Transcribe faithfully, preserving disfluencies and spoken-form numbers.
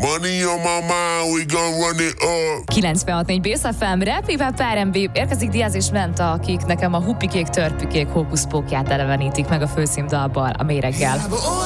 Money on my mind, we gon' run it up. kilencvenhat négy Bész ef em, Rap, Hip-Hop, er end bé, érkezik Diaz és Menta, akik nekem a hupikék, törpikék hókuszpókját elevenítik meg a főcímdalban a méreggel.